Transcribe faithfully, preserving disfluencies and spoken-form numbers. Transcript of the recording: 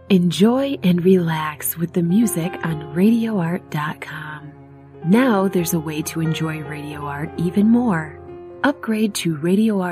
Enjoy and relax with the music on radio art dot com. Now there's a way to enjoy Radio Art even more. Upgrade to Radio Art.